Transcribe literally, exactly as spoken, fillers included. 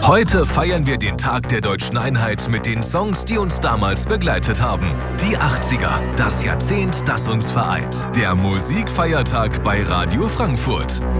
Heute feiern wir den Tag der deutschen Einheit mit den Songs, die uns damals begleitet haben. Die achtziger, das Jahrzehnt, das uns vereint. Der Musikfeiertag bei Radio Frankfurt.